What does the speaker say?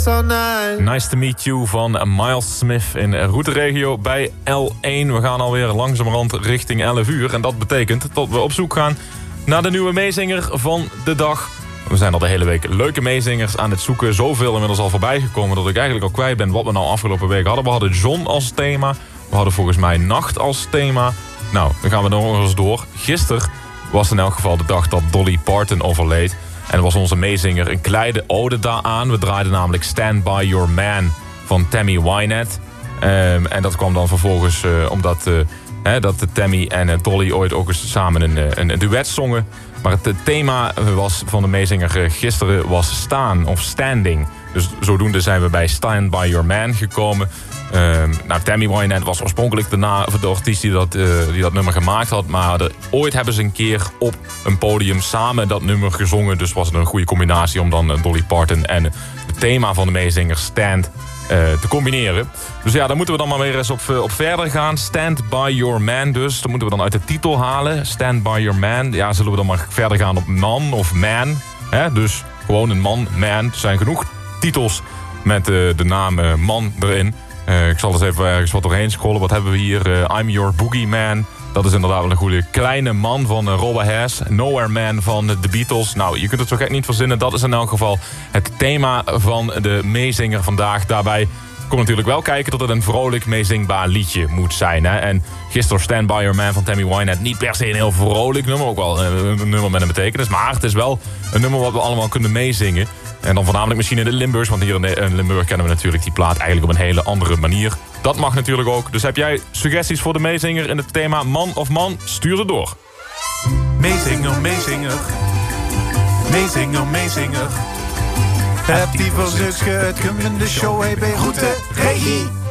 so nice. Nice to meet you van Miles Smith in routeregio bij L1. We gaan alweer langzamerhand richting 11 uur. En dat betekent dat we op zoek gaan naar de nieuwe meezinger van de dag. We zijn al de hele week leuke meezingers aan het zoeken. Zoveel inmiddels al voorbij gekomen dat ik eigenlijk al kwijt ben wat we nou afgelopen week hadden. We hadden John als thema. We hadden volgens mij Nacht als thema. Nou, dan gaan we nog eens door. Gisteren was in elk geval de dag dat Dolly Parton overleed. En was onze meezinger een kleine ode daaraan. We draaiden namelijk Stand By Your Man van Tammy Wynette. En dat kwam dan vervolgens omdat dat Tammy en Dolly ooit ook eens samen een duet zongen. Maar het thema van de meezinger gisteren was staan of standing. Dus zodoende zijn we bij Stand By Your Man gekomen. Tammy Wynette was oorspronkelijk de artiest die dat nummer gemaakt had. Maar ooit hebben ze een keer op een podium samen dat nummer gezongen. Dus was het een goede combinatie om dan Dolly Parton en het thema van de meezinger Stand te combineren. Dus ja, daar moeten we dan maar weer eens op verder gaan. Stand By Your Man dus. Dat moeten we dan uit de titel halen. Stand By Your Man. Ja, zullen we dan maar verder gaan op man of man. Dus gewoon een man, man. Er zijn genoeg titels met de naam man erin. Ik zal eens even ergens wat doorheen scrollen. Wat hebben we hier? I'm Your Boogeyman. Dat is inderdaad wel een goede. Kleine man van Robert Hass. Nowhere Man van The Beatles. Nou, je kunt het zo gek niet verzinnen. Dat is in elk geval het thema van de meezinger vandaag. Daarbij komt natuurlijk wel kijken dat het een vrolijk meezingbaar liedje moet zijn. Hè? En gisteren Stand By Your Man van Tammy Wynette. Niet per se een heel vrolijk nummer. Ook wel een nummer met een betekenis. Maar het is wel een nummer wat we allemaal kunnen meezingen. En dan voornamelijk misschien in de Limburgs. Want hier in Limburg kennen we natuurlijk die plaat eigenlijk op een hele andere manier. Dat mag natuurlijk ook. Dus heb jij suggesties voor de meezinger in het thema man of man? Stuur ze door. Meezinger, meezinger. Meezinger, meezinger. Heb die verzoek het de show, hey, bij Route Regie.